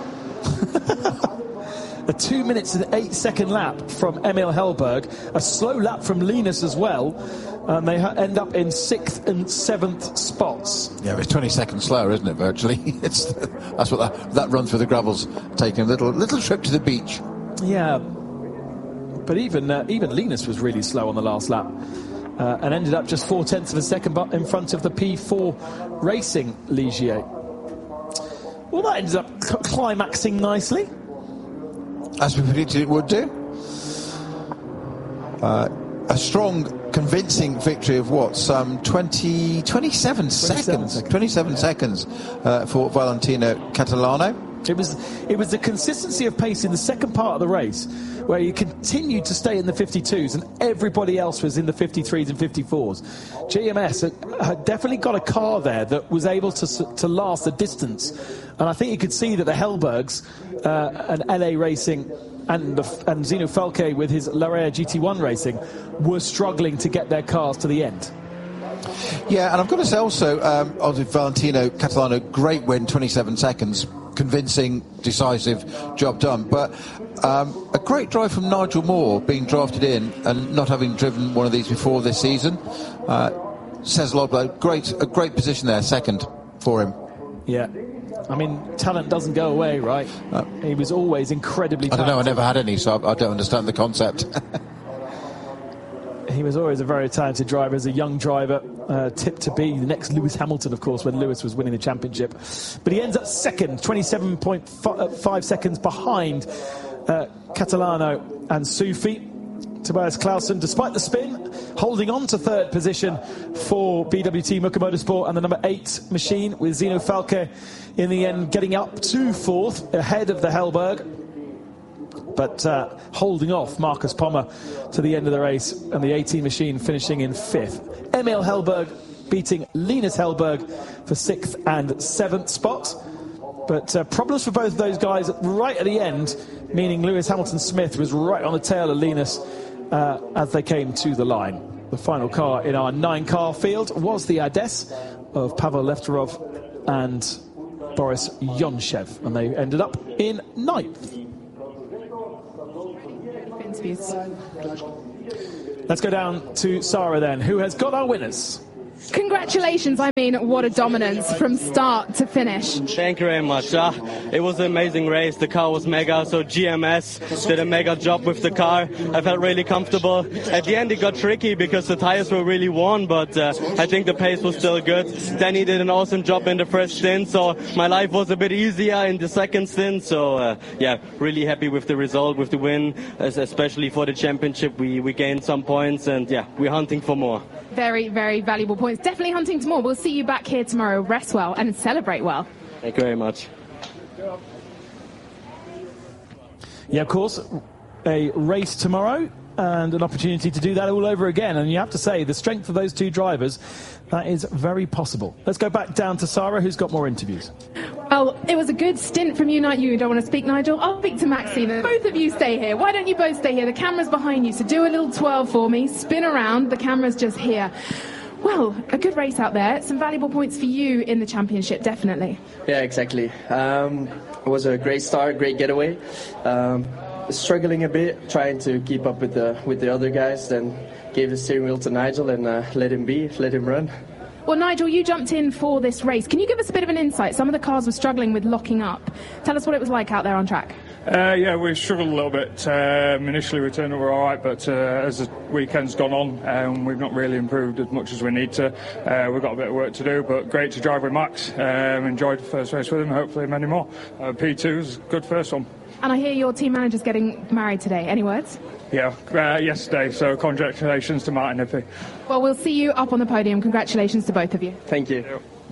A 2 minutes and 8 second lap from Emil Hellberg, a slow lap from Linus as well, and they end up in 6th and 7th spots. Yeah, it's 20 seconds slower, isn't it, virtually? That's what that run through the gravel's taking, a little trip to the beach. Yeah, but even Linus was really slow on the last lap. And ended up just 0.4 of a second in front of the P4 Racing Ligier. Well, that ended up climaxing nicely. As we predicted it would do. A strong, convincing victory of what? Some 27 seconds for Valentino Catalano. It was the consistency of pace in the second part of the race where he continued to stay in the 52s and everybody else was in the 53s and 54s. GMS had definitely got a car there that was able to last the distance. And I think you could see that the Hellbergs and LA Racing and Zino Falke with his Larea GT1 Racing were struggling to get their cars to the end. Yeah, and I've got to say also, Valentino Catalano, great win, 27 seconds. Convincing, decisive job done, but a great drive from Nigel Moore, being drafted in and not having driven one of these before this season, says a lot about a great position there, 2nd for him. Yeah, I mean, talent doesn't go away, right? He was always incredibly talented. I don't know, I never had any, so I don't understand the concept. He was always a very talented driver as a young driver, tipped to be the next Lewis Hamilton, of course, when Lewis was winning the championship. But he ends up 2nd, 27.5 seconds behind Catalano and Soufi. Tobias Clausen, despite the spin, holding on to 3rd position for BWT Muka Motorsport and the number 8 machine, with Zino Falke in the end getting up to 4th ahead of the Hellberg. But holding off Marcus Pommer to the end of the race, and the 18 machine finishing in 5th. Emil Hellberg beating Linus Hellberg for 6th and 7th spots. But problems for both of those guys right at the end, meaning Lewis Hamilton Smith was right on the tail of Linus as they came to the line. the final car in our 9-car field was the Ades of Pavel Lefterov and Boris Yonshev, and they ended up in 9th. Let's go down to Sarah then, who has got our winners. Congratulations. I mean, what a dominance from start to finish. Thank you very much. It was an amazing race. The car was mega, so GMS did a mega job with the car. I felt really comfortable. At the end it got tricky because the tires were really worn, but I think the pace was still good. Danny did an awesome job in the first stint, so my life was a bit easier in the second stint. So yeah, really happy with the result, with the win, especially for the championship. We gained some points, and yeah, we're hunting for more. Very, very valuable points. Definitely hunting for more. We'll see you back here tomorrow. Rest well and celebrate well. Thank you very much. Yeah, of course, a race tomorrow and an opportunity to do that all over again. And you have to say, the strength of those two drivers, that is very possible. Let's go back down to Sarah, who's got more interviews. Well, it was a good stint from you, You don't want to speak, Nigel? I'll speak to Maxime. Both of you stay here. Why don't you both stay here? The camera's behind you, so do a little twirl for me. Spin around. The camera's just here. Well, a good race out there. Some valuable points for you in the championship, definitely. Yeah, exactly. It was a great start, great getaway. Struggling a bit, trying to keep up with the other guys. Then gave the steering wheel to Nigel and let him run. Well, Nigel, you jumped in for this race. Can you give us a bit of an insight? Some of the cars were struggling with locking up. Tell us what it was like out there on track. Yeah, we struggled a little bit. Initially, we turned over all right, but as the weekend's gone on, we've not really improved as much as we need to. We've got a bit of work to do, but great to drive with Max. Enjoyed the first race with him, hopefully many more. P2 was a good first one. And I hear your team manager's getting married today. Any words? Yeah, yesterday, so congratulations to Martin Ippy. Well, we'll see you up on the podium. Congratulations to both of you. Thank you.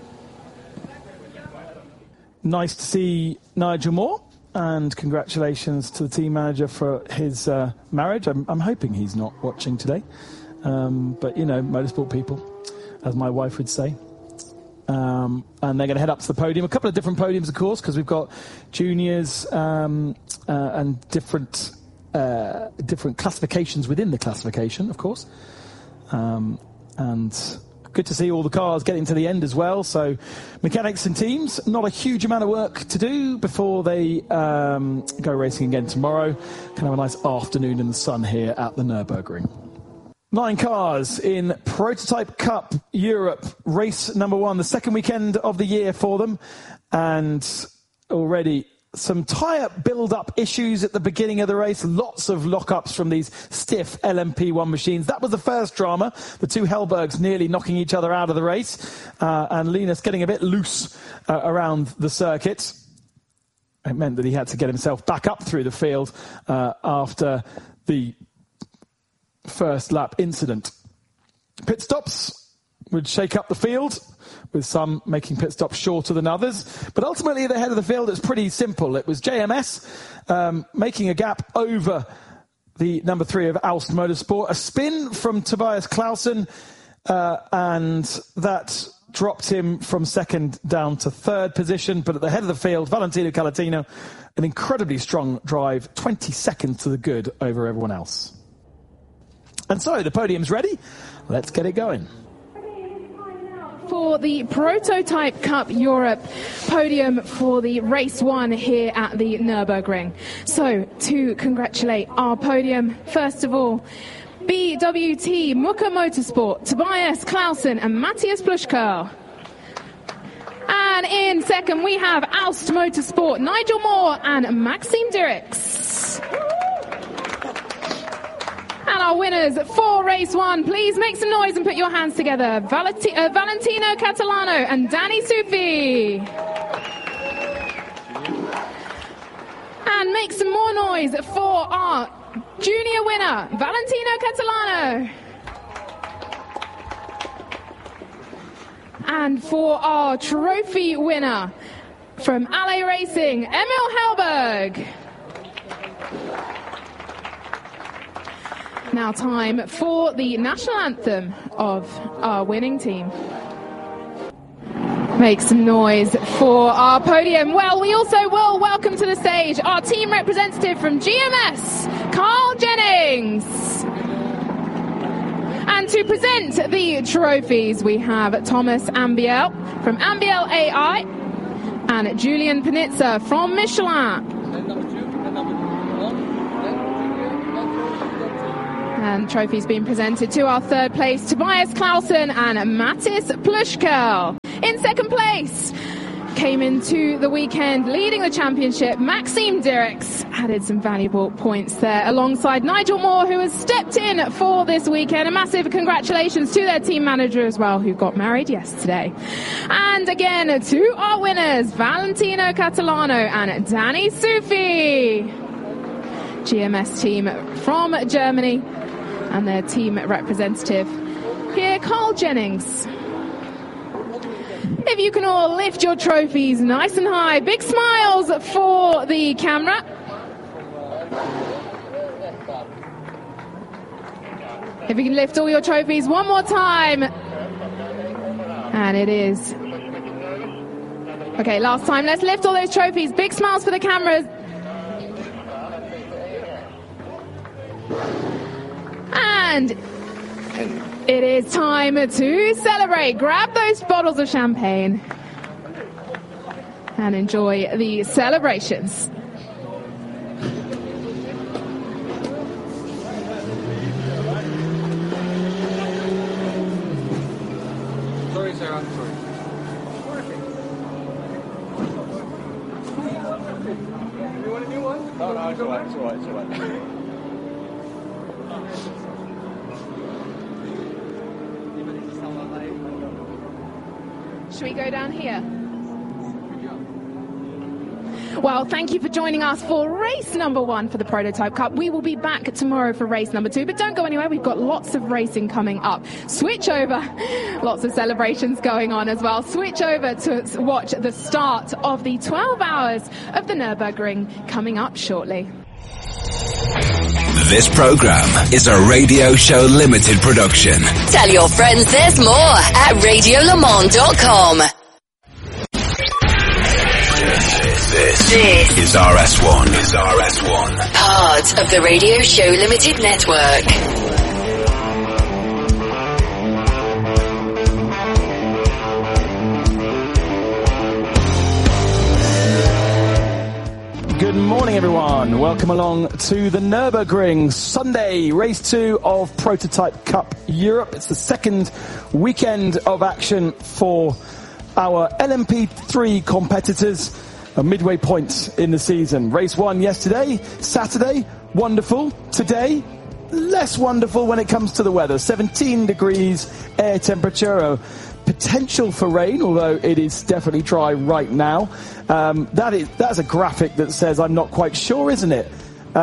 Nice to see Nigel Moore, and congratulations to the team manager for his marriage. I'm hoping he's not watching today, but you know, motorsport people, as my wife would say. And they're going to head up to the podium. A couple of different podiums, of course, because we've got juniors and different classifications within the classification, of course. And good to see all the cars getting to the end as well. So mechanics and teams, not a huge amount of work to do before they go racing again tomorrow. Can have a nice afternoon in the sun here at the Nürburgring. 9 cars in Prototype Cup Europe, race number 1, the second weekend of the year for them. And already some tyre build-up issues at the beginning of the race. Lots of lock-ups from these stiff LMP1 machines. That was the first drama. The two Hellbergs nearly knocking each other out of the race. And Linus getting a bit loose around the circuit. It meant that he had to get himself back up through the field after the first lap incident. Pit stops would shake up the field, with some making pit stops shorter than others. But ultimately, at the head of the field, it's pretty simple. It was JMS making a gap over the number 3 of Aust Motorsport. A spin from Tobias Clausen, and that dropped him from second down to third position. But at the head of the field, Valentino Calatino, an incredibly strong drive, 20 seconds to the good over everyone else. And so the podium's ready. Let's get it going. For the Prototype Cup Europe podium for the race 1 here at the Nürburgring. So to congratulate our podium, first of all, BWT Muka Motorsport, Tobias Clausen and Matthias Pluschka. And in second we have Aust Motorsport, Nigel Moore and Maxime Dirks. And our winners for race 1, please make some noise and put your hands together. Valentino Catalano and Danny Sufi. And make some more noise for our junior winner, Valentino Catalano. And for our trophy winner from Alley Racing, Emil Hellberg. Now time for the national anthem of our winning team. Make some noise for our podium. Well, we also will welcome to the stage our team representative from GMS, Carl Jennings. And to present the trophies, we have Thomas Ambiel from Ambiel AI and Julian Panizza from Michelin. And trophies being presented to our third place, Tobias Clausen and Mattis Plushkel. In second place, came into the weekend leading the championship, Maxime Dirks added some valuable points there alongside Nigel Moore, who has stepped in for this weekend. A massive congratulations to their team manager as well, who got married yesterday. And again, to our winners, Valentino Catalano and Danny Sufi. GMS team from Germany and their team representative here, Carl Jennings. If you can all lift your trophies nice and high, big smiles for the camera. If you can lift all your trophies one more time. And it is. Okay, last time. Let's lift all those trophies. Big smiles for the cameras. And it is time to celebrate. Grab those bottles of champagne and enjoy the celebrations. Sorry, sir, I'm sorry. You want a new one? No, it's all right, it's all right, it's all right. Should we go down here? Well, thank you for joining us for race number 1 for the Prototype Cup. We will be back tomorrow for race number 2, but don't go anywhere. We've got lots of racing coming up. Switch over. Lots of celebrations going on as well. Switch over to watch the start of the 12 hours of the Nürburgring coming up shortly. This program is a Radio Show Limited production. Tell your friends there's more at radiolemans.com. This is RS1. Part of the Radio Show Limited network. Good morning, everyone. Welcome along to the Nürburgring Sunday race 2 of Prototype Cup Europe. It's the second weekend of action for our LMP3 competitors, a midway point in the season. Race 1 yesterday, Saturday, wonderful. Today, less wonderful when it comes to the weather. 17 degrees air temperature, potential for rain, although it is definitely dry right now. That's a graphic that says I'm not quite sure, isn't it?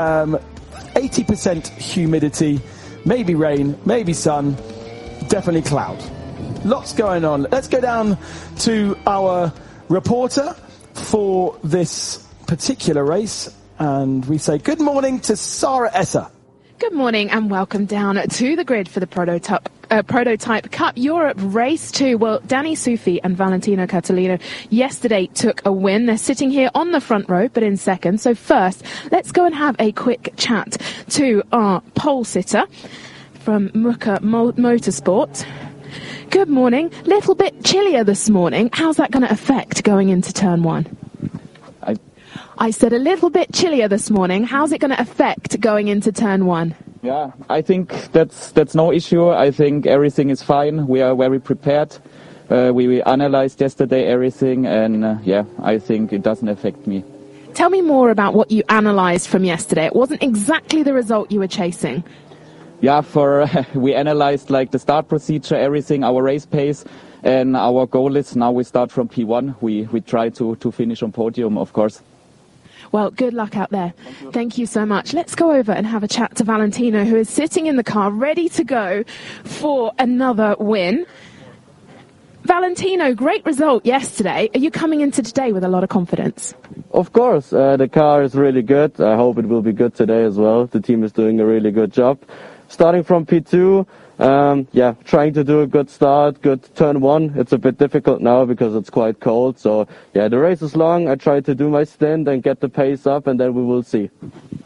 80% humidity, maybe rain, maybe sun, definitely cloud. Lots going on. Let's go down to our reporter for this particular race, and we say good morning to Sarah Esser. Good morning and welcome down to the grid for the Prototype Cup Europe Race 2. Well, Danny Sufi and Valentino Catalano yesterday took a win. They're sitting here on the front row, but in second. So first, let's go and have a quick chat to our pole sitter from Muka Motorsport. Good morning. Little bit chillier this morning. How's that going to affect going into turn 1? I said a little bit chillier this morning. How's it going to affect going into turn 1? Yeah, I think that's no issue. I think everything is fine. We are very prepared. We analyzed yesterday everything, and I think it doesn't affect me. Tell me more about what you analyzed from yesterday. It wasn't exactly the result you were chasing. Yeah, we analyzed like the start procedure, everything, our race pace, and our goal is now we start from P1. We try to finish on podium, of course. Well, good luck out there. Thank you so much. Let's go over and have a chat to Valentino, who is sitting in the car ready to go for another win. Valentino, great result yesterday. Are you coming into today with a lot of confidence? Of course. The car is really good. I hope it will be good today as well. The team is doing a really good job. Starting from P2, trying to do a good start, good turn 1. It's a bit difficult now because it's quite cold. So, the race is long. I try to do my stint and get the pace up, and then we will see.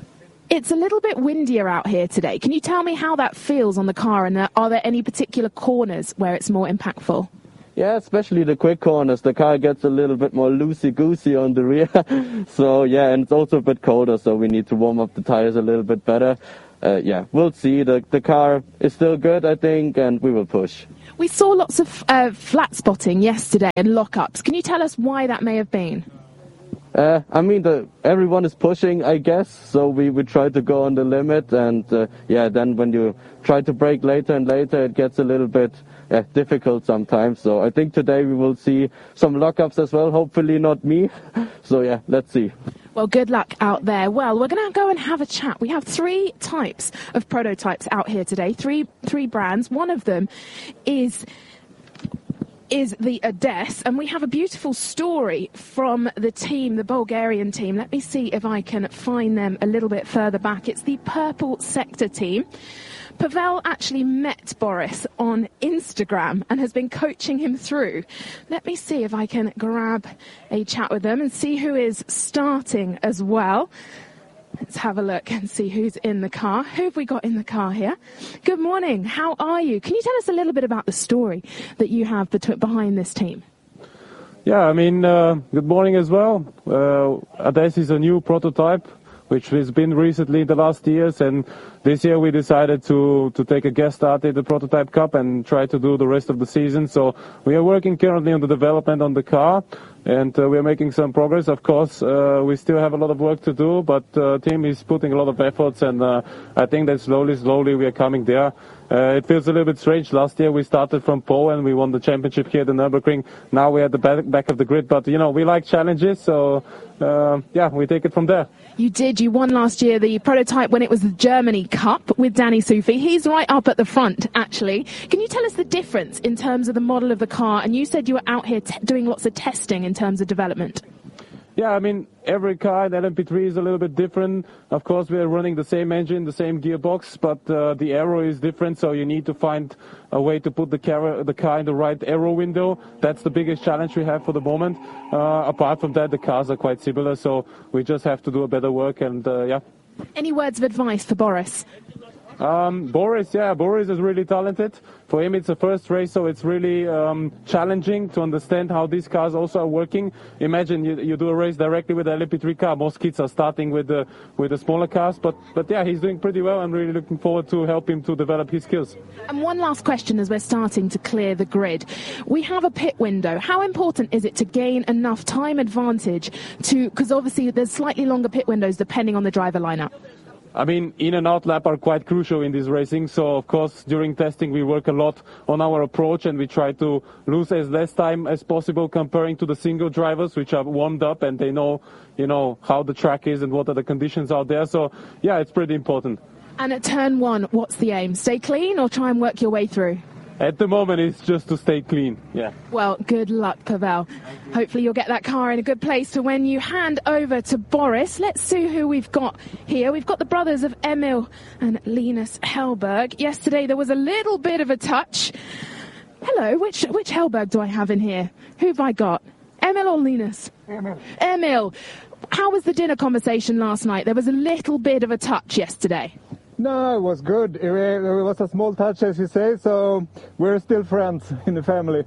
It's a little bit windier out here today. Can you tell me how that feels on the car, and are there any particular corners where it's more impactful? Yeah, especially the quick corners. The car gets a little bit more loosey-goosey on the rear. So, yeah, and it's also a bit colder, so we need to warm up the tires a little bit better. Yeah, we'll see. The car is still good, I think, and we will push. We saw lots of flat spotting yesterday and lockups. Can you tell us why that may have been? I mean, everyone is pushing, I guess, so we try to go on the limit, and then when you try to brake later and later, it gets a little bit difficult sometimes. So I think today we will see some lockups as well, hopefully not me. So yeah, let's see. Well, good luck out there. Well, we're going to go and have a chat. We have 3 types of prototypes out here today, three brands. One of them is the Adess, and we have a beautiful story from the team, the Bulgarian team. Let me see if I can find them a little bit further back. It's the Purple Sector team. Pavel actually met Boris on Instagram and has been coaching him through. Let me see if I can grab a chat with them and see who is starting as well. Let's have a look and see who's in the car. Who have we got in the car here? Good morning. How are you? Can you tell us a little bit about the story that you have behind this team? Yeah, I mean, good morning as well. Adess is a new prototype, which has been recently in the last years, and this year we decided to take a guest start at the Prototype Cup and try to do the rest of the season. So we are working currently on the development on the car, and we are making some progress. Of course, we still have a lot of work to do, but the team is putting a lot of efforts, and I think that slowly we are coming there. It feels a little bit strange. Last year we started from pole and we won the championship here at the Nürburgring. Now we're at the back of the grid, but we like challenges, so we take it from there. You did. You won last year the prototype when it was the Germany Cup with Danny Soufi. He's right up at the front, actually. Can you tell us the difference in terms of the model of the car? And you said you were out here doing lots of testing in terms of development. Yeah, I mean, every car in LMP3 is a little bit different. Of course, we are running the same engine, the same gearbox, but the aero is different, so you need to find a way to put the car in the right aero window. That's the biggest challenge we have for the moment. Apart from that, the cars are quite similar, so we just have to do a better work, and Any words of advice for Boris? Boris is really talented. For him, it's a first race, so it's really challenging to understand how these cars also are working. Imagine you do a race directly with the LMP3 car. Most kids are starting with the smaller cars, but yeah, he's doing pretty well. I'm really looking forward to help him to develop his skills. And one last question as we're starting to clear the grid. We have a pit window. How important is it to gain enough time advantage because obviously there's slightly longer pit windows depending on the driver lineup? I mean, in and out lap are quite crucial in this racing. So, of course, during testing, we work a lot on our approach and we try to lose as less time as possible comparing to the single drivers, which are warmed up and they know, how the track is and what are the conditions out there. So, yeah, it's pretty important. And at turn 1, what's the aim? Stay clean or try and work your way through? At the moment, it's just to stay clean, yeah. Well, good luck, Pavel. Hopefully you'll get that car in a good place for when you hand over to Boris. Let's see who we've got here. We've got the brothers of Emil and Linus Hellberg. Yesterday there was a little bit of a touch. Hello, which Hellberg do I have in here? Who have I got? Emil or Linus? Emil. How was the dinner conversation last night? There was a little bit of a touch yesterday. No, it was good. It was a small touch, as you say, so we're still friends in the family.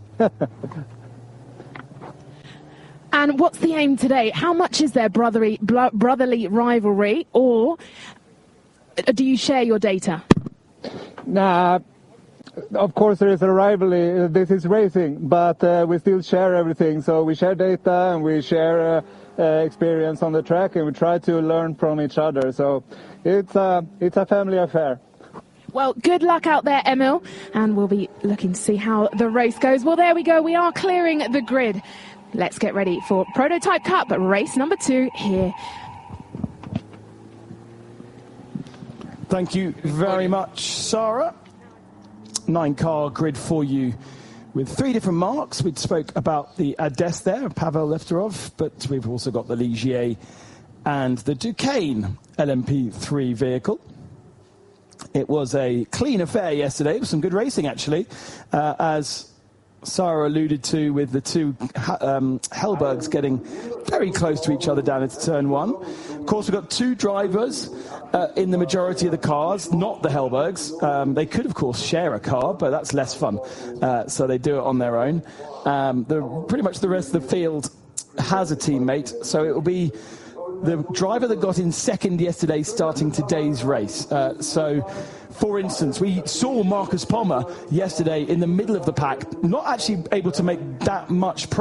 And what's the aim today? How much is there brotherly rivalry, or do you share your data? Nah, of course there is a rivalry. This is racing, but we still share everything. So we share data and we share experience on the track, and we try to learn from each other. So it's a family affair. Well, good luck out there, Emil, and we'll be looking to see how the race goes. Well, there we go. We are clearing the grid. Let's get ready for Prototype Cup race number 2 here. Thank you very much, Sarah. 9-car grid for you with 3 different marks. We spoke about the Adess there, Pavel Lefterov, but we've also got the Ligier and the Duqueine LMP3 vehicle. It was a clean affair yesterday with some good racing, actually, as Sarah alluded to, with the two Hellbergs getting very close to each other down into turn one. Of course, we've got two drivers in the majority of the cars, not the Hellbergs. They could, of course, share a car, but that's less fun. So they do it on their own. Pretty much the rest of the field has a teammate, so it will be the driver that got in second yesterday starting today's race. For instance, we saw Marcus Palmer yesterday in the middle of the pack, not actually able to make that much progress.